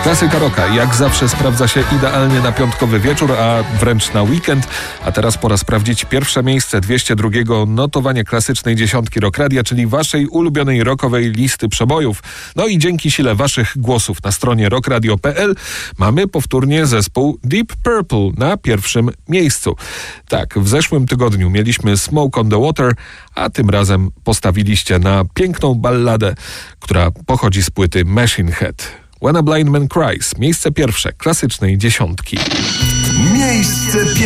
Klasyka rocka jak zawsze sprawdza się idealnie na piątkowy wieczór, a wręcz na weekend. A teraz pora sprawdzić pierwsze miejsce 202 notowania klasycznej dziesiątki Rock Radia, czyli waszej ulubionej rockowej listy przebojów. No i dzięki sile waszych głosów na stronie rockradio.pl mamy powtórnie zespół Deep Purple na pierwszym miejscu. Tak, w zeszłym tygodniu mieliśmy Smoke on the Water, a tym razem postawiliście na piękną balladę, która pochodzi z płyty Machine Head. When a Blind Man Cries, miejsce pierwsze klasycznej dziesiątki. Miejsce